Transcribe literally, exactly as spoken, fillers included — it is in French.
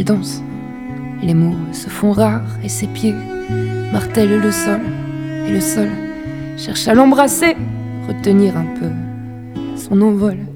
danse. Les mots se font rares et ses pieds martèlent le sol. Et le sol cherche à l'embrasser, retenir un peu son envol.